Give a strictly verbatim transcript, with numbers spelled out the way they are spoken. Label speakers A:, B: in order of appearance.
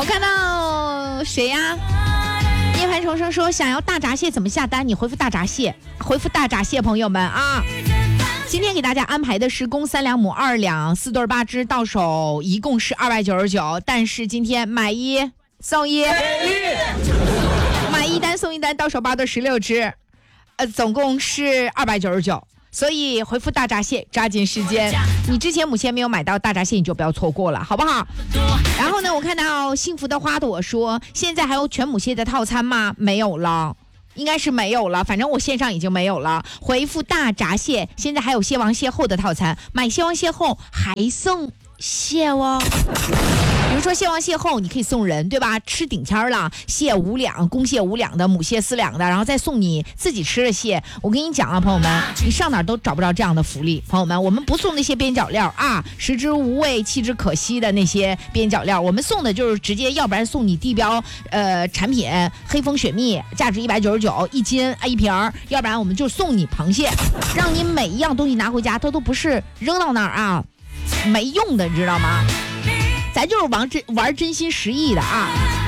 A: 我看到谁呀？涅槃重生说想要大闸蟹怎么下单？你回复大闸蟹，回复大闸蟹，朋友们啊！今天给大家安排的是公三两母二两四对八只，到手一共是二百九十九，但是今天买一送一，买一单送一单，到手八对十六只，呃，总共是二百九十九。所以回复大闸蟹，抓紧时间。你之前母蟹没有买到大闸蟹，你就不要错过了，好不好？然后呢，我看到幸福的花朵说，现在还有全母蟹的套餐吗？没有了。应该是没有了，反正我线上已经没有了。回复大闸蟹，现在还有蟹王蟹后的套餐，买蟹王蟹后还送蟹哦。比如说蟹王蟹后你可以送人，对吧？吃顶签了，蟹五两，公蟹五两的，母蟹四两的，然后再送你自己吃的蟹。我跟你讲啊，朋友们，你上哪儿都找不着这样的福利。朋友们，我们不送那些边角料啊，食之无味弃之可惜的那些边角料，我们送的就是直接，要不然送你地标呃产品黑蜂雪蜜，价值一百九十九一斤啊一瓶，要不然我们就送你螃蟹，让你每一样东西拿回家，它都不是扔到那儿啊没用的，你知道吗？咱就是玩真玩真心实意的啊。